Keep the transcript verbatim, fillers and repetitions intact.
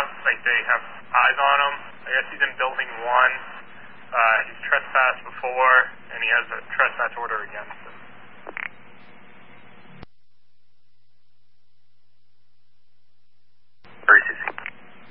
have, like, they have eyes on him. I guess he's in building one. Uh, he's trespassed before, and he has a trespass order against him.